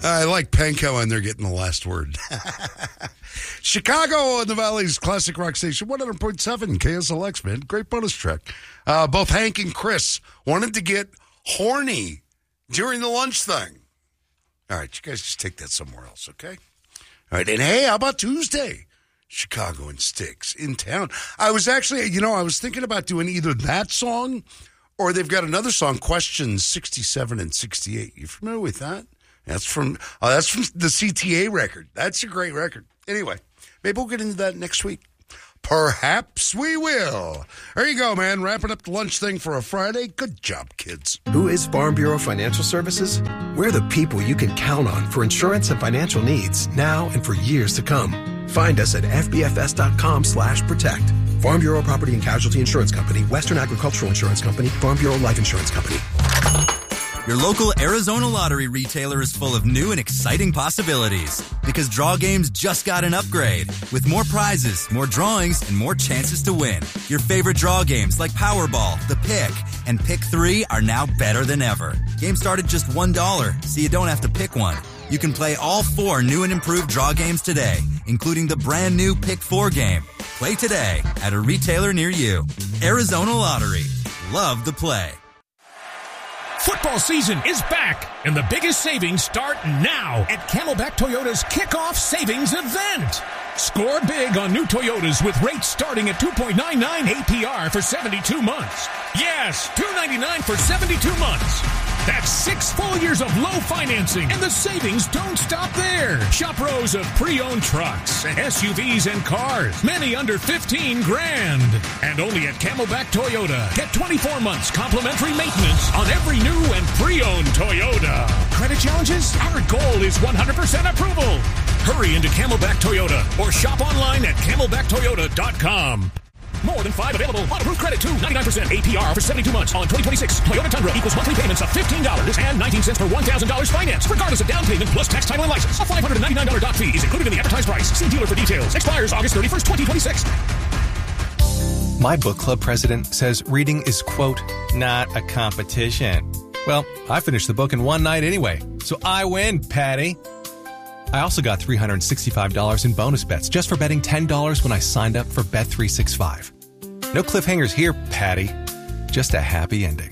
I like Panko, and they're getting the last word. Chicago and the Valley's classic rock station, 100.7 KSLX, man. Great bonus track. Both Hank and Chris wanted to get horny during the lunch thing. All right, you guys just take that somewhere else, okay? All right, and hey, how about Tuesday? Chicago and Styx in town. I was actually, I was thinking about doing either that song or they've got another song, Questions 67 and 68. You familiar with that? That's from the CTA record. That's a great record. Anyway, maybe we'll get into that next week. Perhaps we will. There you go, man. Wrapping up the lunch thing for a Friday. Good job, kids. Who is Farm Bureau Financial Services? We're the people you can count on for insurance and financial needs now and for years to come. Find us at fbfs.com/protect. Farm Bureau Property and Casualty Insurance Company, Western Agricultural Insurance Company, Farm Bureau Life Insurance Company. Your local Arizona Lottery retailer is full of new and exciting possibilities because Draw Games just got an upgrade with more prizes, more drawings, and more chances to win. Your favorite draw games like Powerball, The Pick, and Pick 3 are now better than ever. Games start at just $1, so you don't have to pick one. You can play all 4 new and improved draw games today, including the brand new Pick 4 game. Play today at a retailer near you. Arizona Lottery. Love the play. Football season is back, and the biggest savings start now at Camelback Toyota's Kickoff Savings Event. Score big on new Toyotas with rates starting at 2.99 APR for 72 months. Yes, $299 for 72 months. That's 6 full years of low financing, and the savings don't stop there. Shop rows of pre-owned trucks and SUVs and cars, many under $15,000. And only at Camelback Toyota, get 24 months complimentary maintenance on every new and pre-owned Toyota. Credit challenges? Our goal is 100% approval. Hurry into Camelback Toyota or shop online at camelbacktoyota.com. More than 5 available. On approved credit too. 99% APR for 72 months on 2026. Toyota Tundra equals monthly payments of $15 and 19 cents per $1,000 finance, regardless of down payment plus tax, title, and license. A $599 doc fee is included in the advertised price. See dealer for details. Expires August 31st, 2026. My book club president says reading is, quote, not a competition. Well, I finished the book in one night anyway, so I win, Patty. I also got $365 in bonus bets just for betting $10 when I signed up for Bet365. No cliffhangers here, Patty. Just a happy ending.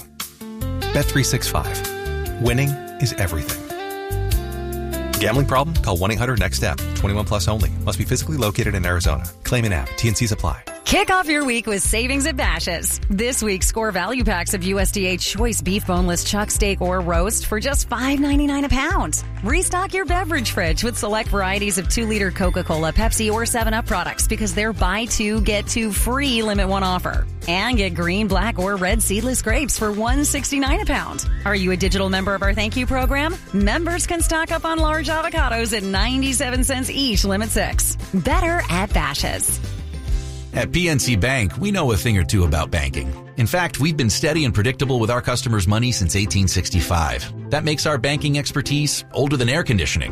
Bet365. Winning is everything. Gambling problem? Call 1-800-NEXT-STEP. 21 plus only. Must be physically located in Arizona. Claim in app. T&Cs apply. Kick off your week with savings at Bashas'. This week, score value packs of USDA choice beef boneless chuck steak or roast for just $5.99 a pound. Restock your beverage fridge with select varieties of 2-liter Coca-Cola, Pepsi, or 7-Up products because they're buy 2, get 2 free limit 1 offer. And get green, black, or red seedless grapes for $1.69 a pound. Are you a digital member of our Thank You program? Members can stock up on large avocados at 97 cents each, limit 6. Better at Bashas'. At PNC Bank, we know a thing or two about banking. In fact, we've been steady and predictable with our customers' money since 1865. That makes our banking expertise older than air conditioning,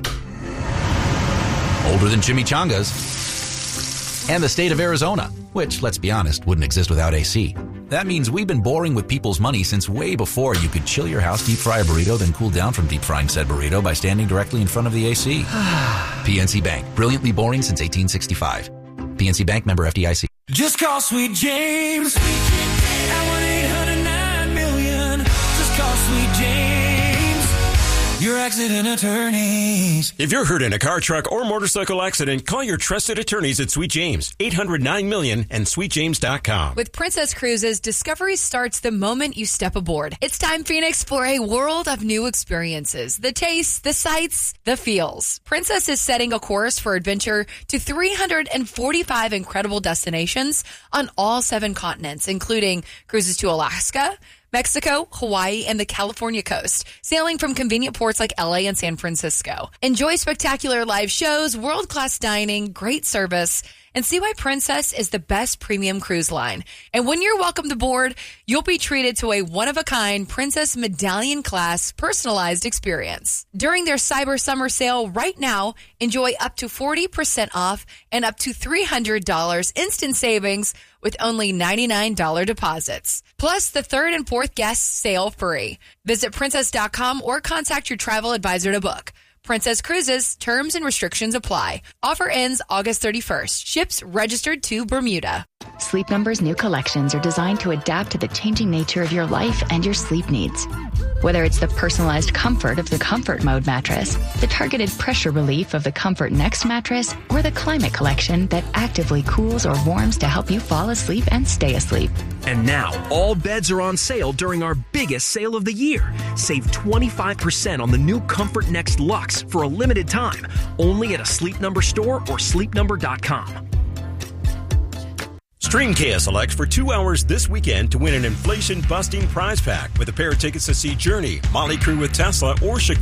older than chimichangas, and the state of Arizona, which, let's be honest, wouldn't exist without AC. That means we've been boring with people's money since way before you could chill your house, deep fry a burrito, then cool down from deep frying said burrito by standing directly in front of the AC. PNC Bank, brilliantly boring since 1865. PNC Bank, member FDIC. Just call Sweet James at 1-800-9-million. Just call Sweet James, your accident attorneys. If you're hurt in a car, truck, or motorcycle accident, call your trusted attorneys at Sweet James, 800-9-million and sweetjames.com. With Princess Cruises, discovery starts the moment you step aboard. It's time, Phoenix, for a world of new experiences. The tastes, the sights, the feels. Princess is setting a course for adventure to 345 incredible destinations on all 7 continents, including cruises to Alaska, Mexico, Hawaii, and the California coast, sailing from convenient ports like LA and San Francisco. Enjoy spectacular live shows, world-class dining, great service, and see why Princess is the best premium cruise line. And when you're welcomed aboard, you'll be treated to a one-of-a-kind Princess Medallion class personalized experience. During their Cyber Summer Sale right now, enjoy up to 40% off and up to $300 instant savings with only $99 deposits. Plus, the 3rd and 4th guests sail free. Visit princess.com or contact your travel advisor to book. Princess Cruises. Terms and restrictions apply. Offer ends August 31st. Ships registered to Bermuda. Sleep Number's new collections are designed to adapt to the changing nature of your life and your sleep needs. Whether it's the personalized comfort of the Comfort Mode mattress, the targeted pressure relief of the Comfort Next mattress, or the Climate Collection that actively cools or warms to help you fall asleep and stay asleep. And now, all beds are on sale during our biggest sale of the year. Save 25% on the new Comfort Next Luxe for a limited time, only at a Sleep Number store or sleepnumber.com. Stream KSLX for 2 hours this weekend to win an inflation-busting prize pack with a pair of tickets to see Journey, Motley Crue with Tesla, or Chicago.